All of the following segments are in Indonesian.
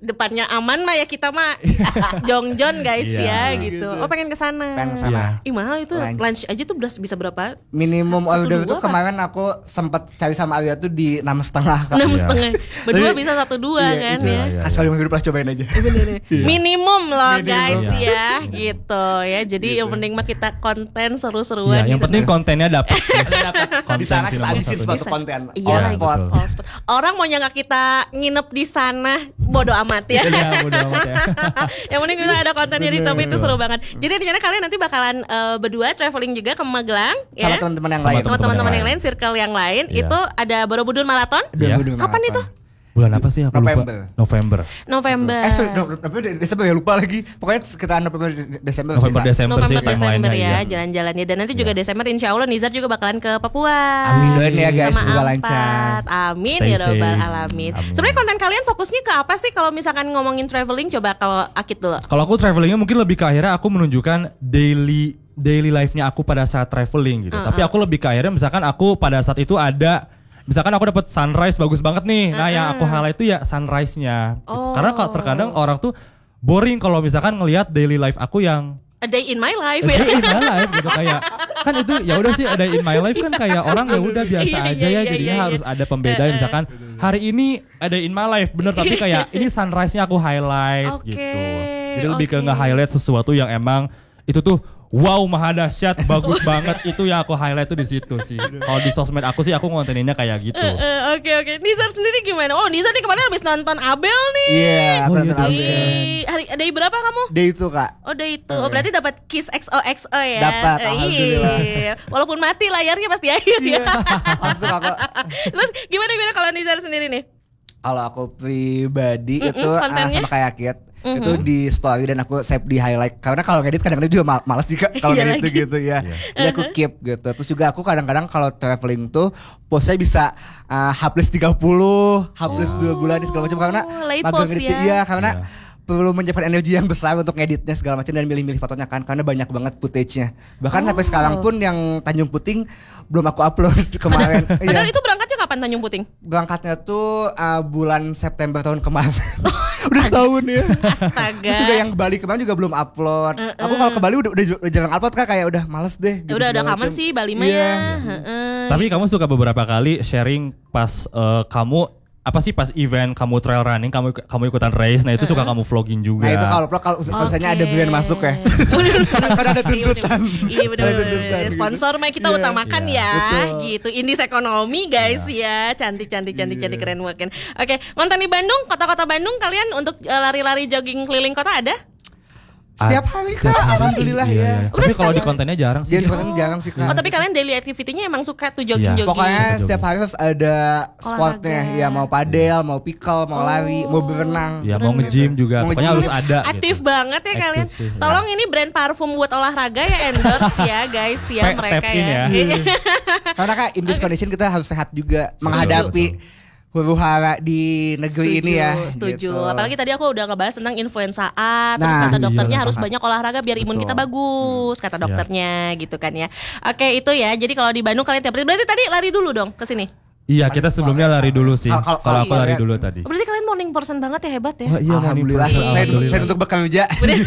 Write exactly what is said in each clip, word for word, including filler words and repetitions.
depannya aman mah ya kita mah jongjon guys ya gitu. Oh pengen ke sana. Pengen ke sana. Ih mahal itu lunch. lunch aja tuh bisa berapa? Minimum order itu kemarin aku sempat cari sama Alia tuh di enam setengah. Enam setengah. Berdua bisa satu dua kan ya. Asal lima hidup lah cobain aja. Minimum loh guys ya gitu ya. Jadi yang penting mah kita konten seru-seruan. Yang penting kontennya dapat. Di sana kita habisin suatu konten. Iya spot. Orang mau nyangka kita nginep di sana bodo amat ya. Ya, bodo amat ya. Yang penting kita ada kontennya di top itu seru banget. Jadi rencana kalian nanti bakalan uh, berdua traveling juga ke Magelang sama ya. teman-teman yang lain. Sama teman-teman yang lain, circle yang lain. Ya. Itu ada Borobudur Marathon. Ya. Kapan itu? Bulan apa sih? Aku November. lupa. November. November. Eh sorry, November Desember ya lupa lagi. Pokoknya sekitar November Desember. November sih, Desember, November sih Desember ya, ya. jalan-jalannya. Dan nanti juga ya. Desember insya Allah Nizar juga bakalan ke Papua. Amin doain ya guys, sama semoga Ampat. lancar. Amin Stay ya robbal safe. alamin. Amin. Sebenarnya konten kalian fokusnya ke apa sih kalau misalkan ngomongin traveling? Coba kalau Akid dulu. Kalau aku travelingnya mungkin lebih ke akhirnya aku menunjukkan daily daily life-nya aku pada saat traveling gitu. Uh-uh. Tapi aku lebih ke akhirnya misalkan aku pada saat itu ada misalkan aku dapat sunrise bagus banget nih. Nah, uh-uh. yang aku highlight itu ya sunrise-nya. Gitu. Oh. Karena terkadang orang tuh boring kalau misalkan ngelihat daily life aku yang A day in my life a ya. day in my life gitu kayak kan itu ya udah sih ada in my life kan kayak orang ya udah biasa Iya, aja iya, ya jadinya iya, iya. harus ada pembeda misalkan hari ini ada in my life bener tapi kayak ini sunrise-nya aku highlight Oke, gitu. Jadi lebih ke oke. nge-highlight sesuatu yang emang itu tuh wow maha dahsyat bagus banget itu yang aku highlight tuh di situ sih. Kalau di sosmed aku sih aku ngonteninnya kayak gitu. Uh, uh, Oke oke. Nizar sendiri gimana? Oh Nizar nih kemarin habis nonton Abel nih. Iya, aku Oh, nonton iya, Abel. Ih, hari day berapa kamu? Day itu kak. Oh day itu. Oh berarti dapat Kiss X O X O ya. Dapat, Eh, alhamdulillah. Iya. Walaupun mati layarnya pas di akhir ya. Langsung aku. Terus gimana gimana kalau Nizar sendiri nih? Kalau aku pribadi Mm-mm, itu ah, kontennya? sama kayak Kit. Mm-hmm. Itu di story dan aku save di highlight karena kalau ngedit kadang-kadang juga mal- malas sih kak kalau Iya ngedit lagi. gitu ya. Jadi aku keep gitu. Terus juga aku kadang-kadang kalau traveling tuh postnya bisa uh, H plus tiga puluh, H plus dua bulan segala macam karena late magang post ngedit ya. iya karena Iya. perlu menyiapkan energi yang besar untuk ngeditnya segala macam dan milih-milih fotonya kan karena banyak banget footage-nya. Bahkan sampai sekarang pun yang Tanjung Puting belum aku upload kemarin. Padahal Iya. itu berangkatnya kapan Tanjung Puting? Berangkatnya tuh uh, bulan September tahun kemarin. Udah setahun ya. Astaga. Terus juga yang ke Bali kemarin juga belum upload. Uh, uh. Aku kalau ke Bali udah udah, udah jarang upload kak kayak udah males deh. Ya udah udah segala kangen macam. sih Bali mah Iya. ya. Heeh. Tapi kamu suka beberapa kali sharing pas uh, kamu apa sih pas event kamu trail running kamu kamu ikutan race nah itu suka kamu vlogging juga. Nah itu kalau vlog kalau kalau misalnya ada brand masuk ya. Kan ada tuntutan. Iya benar Ada tuntutan gitu. sponsor mah kita Iya. utamakan Iya. ya Betul. gitu. Indis ekonomi guys ya. Cantik cantik cantik cantik keren banget. Oke, ngonten di Bandung, kota-kota Bandung kalian untuk uh, lari-lari jogging keliling kota ada? Setiap hari kak, alhamdulillah Iya, ya. iya. Tapi kalau di kontennya jarang sih. Dia di konten jarang sih kak. Oh tapi kalian daily activity-nya emang suka tuh Iya. jogging-jogging. Pokoknya Jogging. setiap hari harus ada sportnya Olahraga. ya mau padel, mau pickle, mau lari, mau berenang. Ya mau nge-gym juga Mau pokoknya nge-gym. harus ada Aktif gitu. banget ya Aktif kalian. sih, ya. Tolong ini brand parfum buat olahraga ya endorse ya guys ya Pe- mereka tap in ya. ya. Karena kak in this condition kita harus sehat juga menghadapi huru hara di negeri Setuju, ini ya. setuju. gitu. Apalagi tadi aku udah ngebahas tentang influenza A, terus Nah, kata dokternya iya, harus sepakat. banyak olahraga biar imun Betul. kita bagus, kata Iya. dokternya gitu kan ya. Oke itu ya. Jadi kalau di Bandung kalian tiap hari, berarti tadi lari dulu dong ke sini. Iya kita sebelumnya lari dulu sih. Kalau- kalau- Kalau aku kalau lari saya- dulu tadi. Oh, berarti kalian morning person banget ya, hebat ya. Wah, iya, Alhamdulillah, morning person. saya, Alhamdulillah. saya untuk bekerja.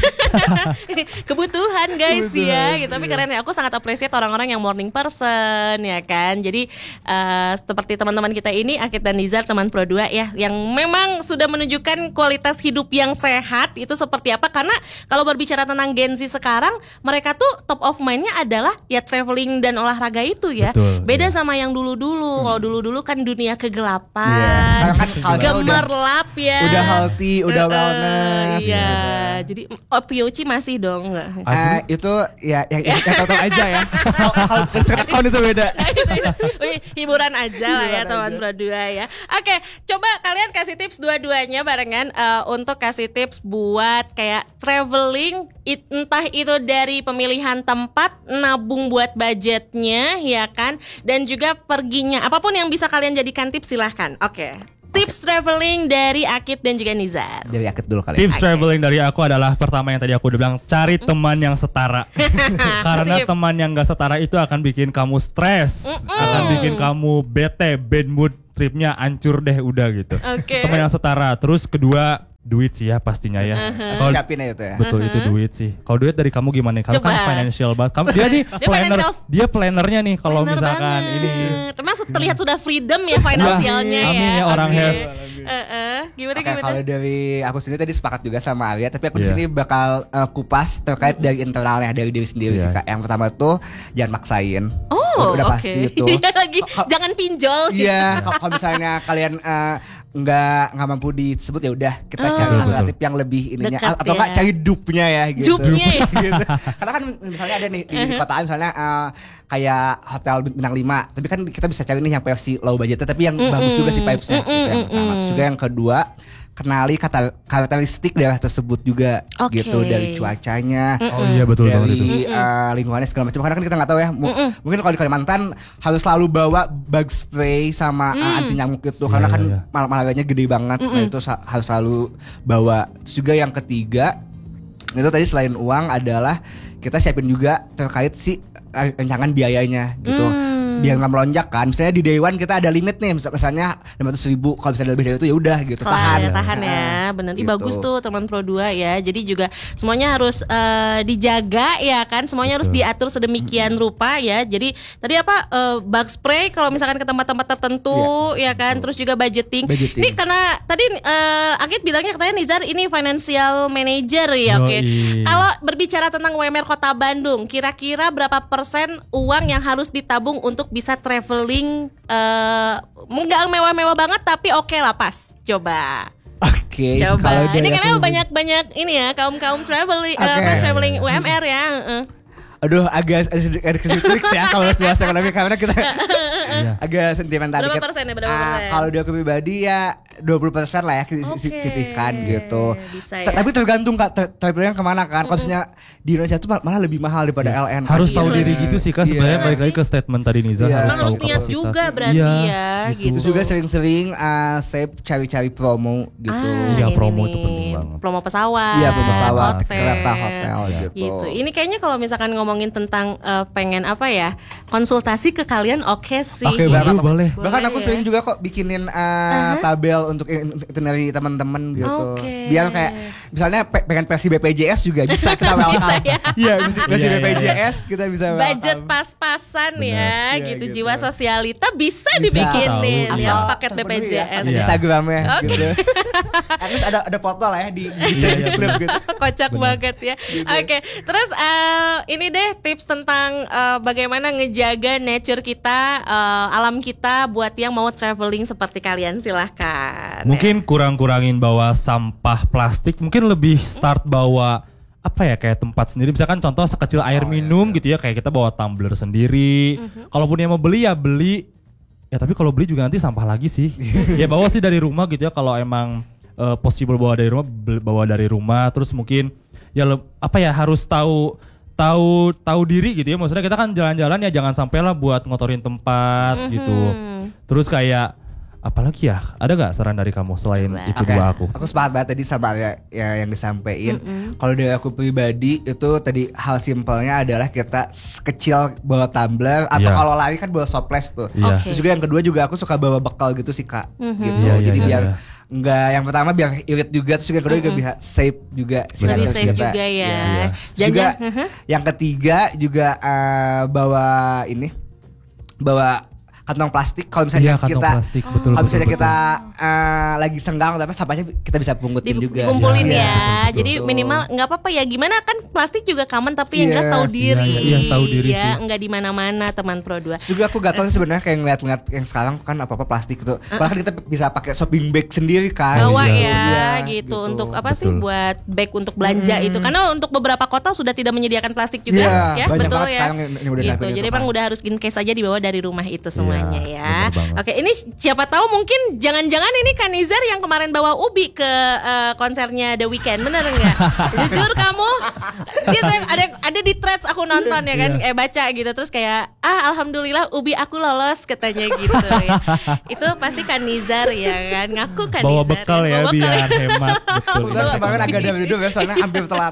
Kebutuhan guys ya gitu. Tapi iya. keren ya. Aku sangat appreciate orang-orang yang morning person ya kan. Jadi eh, seperti teman-teman kita ini Akid dan Nizar teman Pro dua ya, yang memang sudah menunjukkan kualitas hidup yang sehat itu seperti apa. Karena kalau berbicara tentang Gen Z sekarang, mereka tuh top of mind-nya adalah ya traveling dan olahraga itu ya. Betul, Beda iya. sama yang dulu-dulu. Kalau dulu-dulu kan dunia kegelapan. Iya, sekarang kan culture udah Gemerlap ya. udah healthy, udah Eh, eh, wellness. Iya. Jadi oh, P O C masih dong. Eh, itu ya yang yang tahu aja ya. Kalau kalau account itu beda. Wih, hiburan aja lah ya Hiburan teman aja. Pro dua ya. Oke, coba kalian kasih tips dua-duanya barengan eh, untuk kasih tips buat kayak traveling, it- entah itu dari pemilihan tempat, nabung buat budgetnya ya kan, dan juga perginya. Apapun yang bisa kalian jadikan tips silahkan. Oke. Tips traveling dari Akid dan juga Nizar. Dari Akid dulu kali. Tips traveling dari aku adalah pertama yang tadi aku udah bilang cari teman yang setara. Karena Sip. teman yang gak setara itu akan bikin kamu stres, akan bikin kamu bete, bad mood, tripnya hancur deh udah gitu. Oke. Teman yang setara. Terus kedua duit sih ya pastinya ya. Uh-huh. Kalau Siapin aja tuh ya. betul itu duit sih. Kalau duit dari kamu gimana? Kamu Coba. kan financial banget. Kamu dia nih Dia planner, financial- dia plannernya nih kalau Bener misalkan banget. ini. Termasuk terlihat sudah freedom ya finansialnya ya. Amin ya, orang Oke. have. Eh, eh, Gimana Oke, gimana? kalau dari aku sendiri tadi sepakat juga sama Alia, tapi aku di Iya. sini bakal uh, kupas terkait dari internalnya dari diri sendiri Iya. sih Kak. Yang pertama tuh jangan maksain. Oh, udah oke. pasti itu. Iya lagi, Ka- jangan pinjol. Iya, kalau kalau misalnya kalian eh, nggak nggak mampu disebut ya udah kita Oh. cari Betul, alternatif yang lebih ininya Dekat atau nggak ya. cari dupnya ya gitu. Dupnya ya. gitu. Karena kan misalnya ada nih di, di kota misalnya eh, kayak hotel bintang lima, tapi kan kita bisa cari nih yang versi low budget tapi yang bagus juga sih vibes-nya gitu yang pertama. Terus juga yang kedua kenali kata karakteristik daerah tersebut juga Oke. gitu dari cuacanya. Oh iya betul banget itu. Dari eh, lingkungannya segala macam karena kan kita nggak tahu ya mu- mungkin kalau di Kalimantan harus selalu bawa bug spray sama eh, anti nyamuk itu karena Iya, kan iya. mal- malarianya gede banget nah itu sa- harus selalu bawa. Terus juga yang ketiga itu tadi selain uang adalah kita siapin juga terkait si eh, rancangan biayanya gitu biar nggak melonjak kan. Misalnya di day one kita ada limit nih misal- misalnya lima ratus ribu, kalau misalnya lebih dari itu ya udah gitu Kelar tahan ya, tahan ya, Nah, bener. Ih, gitu. bagus tuh teman Pro dua ya. Jadi juga semuanya harus eh, dijaga ya kan. Semuanya harus Betul. diatur sedemikian rupa ya. Jadi tadi apa eh, bug spray kalau misalkan ke tempat-tempat tertentu ya kan. Terus juga budgeting. Budgeting. Ini karena tadi eh, Agit bilangnya katanya Nizar ini financial manager ya, oke. Yoi. Kalau berbicara tentang U M R Kota Bandung, kira-kira berapa persen uang yang harus ditabung untuk bisa traveling eh nggak mewah-mewah banget tapi oke lah pas. Coba. Oke kalau Coba. dari Ini aku karena lebih- banyak-banyak ini ya kaum-kaum traveling eh, Oke. apa, traveling U M R ya. heeh. Aduh agak ada sedikit ada sedikit triks ya kalau bahasa ekonomi karena kita Iya. agak sentimental Berapa dikit. persen ya, berapa Ah, persen? kalau di aku pribadi ya dua puluh persen lah ya Oke, signifikan gitu. bisa T- ya. Tapi tergantung Kak tra- travelnya kemana kan. Kalau misalnya di Indonesia tuh mal- malah lebih mahal daripada L N. Harus Iya. tahu diri gitu sih Kak Iya. sebenarnya balik lagi ke statement tadi Nizar Iya. harus Emang tahu harus niat kapasitas. juga berarti Iya, ya gitu. Terus juga sering-sering uh, save cari-cari promo gitu. Ah, Iya, ini promo nih. itu penting banget. Promo pesawat. Iya, promo pesawat, hotel. kereta, hotel gitu. Gitu. Ini kayaknya kalau misalkan ngomongin tentang eh, pengen apa ya konsultasi ke kalian oke sih. Oke Boleh, banget. boleh. Bahkan aku Boleh sering ya. juga kok bikinin uh, tabel untuk in- itinerary teman-teman gitu. Oke. Biar kayak misalnya pe- pengen versi B P J S juga bisa kita welcome. Bisa ya. Iya, versi versi Iya, iya, B P J S kita bisa welcome. Budget pas-pasan ya, Iya, gitu. gitu. Jiwa sosialita bisa, Bisa. dibikinin Tahu. ya Asal paket B P J S. Ada Iya. Instagramnya Oke. gitu. At least ada ada foto lah ya di di, Iya, di iya, klip bener. gitu. Kocak banget ya. Oke, terus eh, ini deh tips tentang eh, bagaimana ngejaga nature kita, eh, alam kita buat yang mau traveling seperti kalian, silahkan. Mungkin kurang-kurangin bawa sampah plastik, mungkin lebih start bawa apa ya kayak tempat sendiri. Misalkan contoh sekecil air Oh, minum iya, gitu ya, kayak kita bawa tumbler sendiri. Kalaupun yang mau beli ya beli. Ya tapi kalau beli juga nanti sampah lagi sih. Ya bawa sih dari rumah gitu ya kalau emang eh, possible bawa dari rumah, beli- bawa dari rumah. Terus mungkin ya le- apa ya harus tahu tahu tahu diri gitu ya. Maksudnya kita kan jalan-jalan ya jangan sampai lah buat ngotorin tempat gitu. Terus kayak apalagi ya? Ada gak saran dari kamu selain Coba. itu Oke, dua aku? Aku sepakat banget tadi sama ya, ya yang disampaikan. Kalau dari aku pribadi itu tadi hal simpelnya adalah kita kecil bawa tumbler atau Iya. kalau lari kan bawa soples tuh. Iya. Oke. Terus juga yang kedua juga aku suka bawa bekal gitu sih Kak. Gitu. Iya, iya, Jadi iya, biar iya. enggak yang pertama biar irit juga terus juga yang kedua juga bisa safe juga si Lebih nature safe kita. juga ya. Iya. Terus Dan juga yang- uh-huh. yang ketiga juga eh, bawa ini bawa kantong plastik kalau Iya, misalnya kantong kita plastik, betul, kalau misalnya betul, kita eh, lagi senggang tapi sampahnya kita bisa pungutin Di- juga dikumpulin Iya, ya. betul, betul. Jadi minimal nggak apa-apa ya. Gimana kan plastik juga common tapi yang Iya. jelas tahu diri. Iya, iya, tahu diri ya, sih. nggak di mana-mana teman Pro dua. Terus juga aku gatel sebenarnya kayak ngeliat-ngeliat yang sekarang kan apa-apa plastik gitu. Bahkan kita bisa pakai shopping bag sendiri kan. Bawa iya, ya Iya, gitu. Untuk apa sih Betul. buat bag untuk belanja itu. Karena untuk beberapa kota sudah tidak menyediakan plastik juga Iya, ya, banyak betul banget ya. sekarang yang- yang udah Gitu. dapat Jadi itu emang kan. udah harus in case aja dibawa dari rumah itu semuanya Iya, ya. bener banget. Oke, ini siapa tahu mungkin jangan-jangan ini Kanizar yang kemarin bawa Ubi ke eh, konsernya The Weeknd, bener nggak? Jujur kamu, dia ada ada di threads aku nonton ya kan, Iya. eh baca gitu terus kayak ah alhamdulillah Ubi aku lolos katanya gitu ya. Itu pasti Kanizar ya kan, ngaku Kanizar. Bawa bekal ya Bawa bekal. biar hemat betul. Kebetulan Ini kemarin ekonomi. agak ada duduk ya soalnya hampir telat.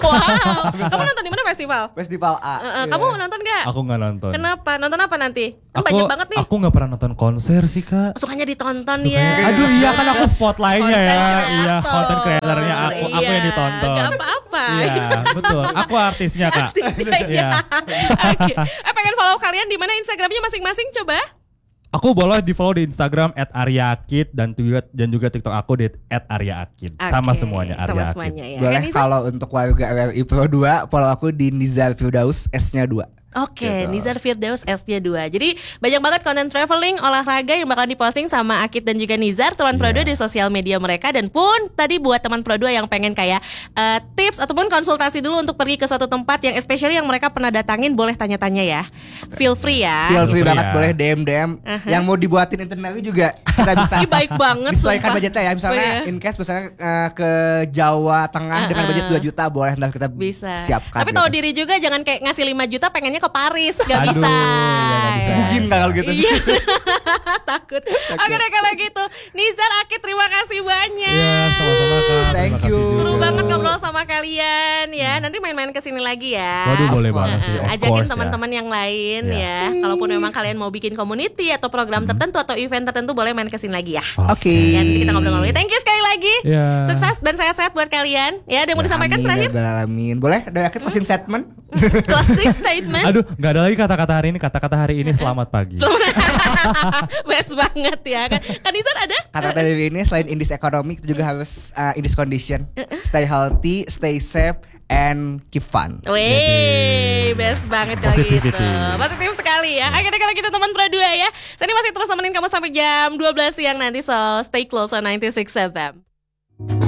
Wow, kamu nonton di mana festival? Festival A. Eh, eh, Iya. Kamu nonton nggak? Aku nggak nonton. Kenapa? Nonton apa nanti? Kan Aku- banyak banget banget nih. Aku nggak pernah nonton konser sih kak. Sukanya ditonton Sukanya- ya. Aduh iya kan aku spotlightnya ya. Content Iya creator. konten kreatornya aku, aku Iya, yang ditonton. Gak apa-apa. Iya betul. Aku artisnya kak. Artisnya, Iya. Oke. Eh pengen follow kalian di mana Instagramnya masing-masing coba? Aku boleh di follow di Instagram at aryaakid dan juga dan juga TikTok aku di at aryaakid. Sama Oke, semuanya Sama Arya Akid. semuanya ya. Boleh Kan, Nizar? kalau untuk warga R R I Pro dua, follow aku di Nizar Firdaus S-nya dua. Oke, Gitu. Nizar Firdaus S-nya dua. Jadi banyak banget konten traveling, olahraga yang bakal diposting sama Akid dan juga Nizar teman Pro dua Iya. di sosial media mereka. Dan pun tadi buat teman Pro dua yang pengen kayak eh, tips ataupun konsultasi dulu untuk pergi ke suatu tempat yang especially yang mereka pernah datangin, boleh tanya-tanya ya. Feel free ya. Feel free Feel free banget, ya. boleh D M D M. Yang mau dibuatin itinerary juga kita bisa. Ih, baik banget, Disesuaikan sumpah. budgetnya ya. Misalnya Oh, iya. in case misalnya eh, ke Jawa Tengah dengan budget dua juta, boleh ntar kita Bisa. siapkan. Tapi tahu gitu. diri juga, jangan kayak ngasih lima juta pengennya ke Paris, gak Aduh, bisa. ya nggak bisa. Mungkin nggak kalau gitu. Iya. Takut. Oke deh kalau gitu. Nizar, Akid, terima kasih banyak. Iya sama-sama kak. Terima Thank kasih you. juga. Seru banget ngobrol sama kalian ya. Nanti main-main ke sini lagi ya. Waduh boleh Of banget course. sih. Uh, of ajakin course, ya. teman-teman yang lain Ya. ya. Kalaupun memang kalian mau bikin community atau program tertentu atau event tertentu, boleh main ke sini lagi ya. Oke. Ya, nanti kita ngobrol-ngobrol. Thank you sekali lagi. Ya. Sukses dan sehat-sehat buat kalian. Ya, ada yang mau disampaikan Amin, terakhir? ya Rabbal alamin. Boleh ada Akid closing statement? Closing statement. Aduh nggak ada lagi kata-kata hari ini. Kata-kata hari ini selamat pagi. Best banget ya kan. Kan Nizar ada? Kata-kata dari ini selain in this economy, kita juga harus uh, in this condition. Stay healthy, stay safe, and keep fun. Wih, best banget kalau gitu. Positivity. Positif sekali ya. Akhirnya kalau kita teman Pro dua ya. Saya ini masih terus nemenin kamu sampai jam dua belas siang nanti. So stay close on ninety-six F M.